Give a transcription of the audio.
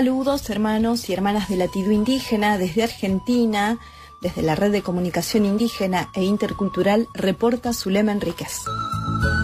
Saludos, hermanos y hermanas de Latido Indígena, desde Argentina, desde la Red de Comunicación Indígena e Intercultural, reporta Zulema Enríquez.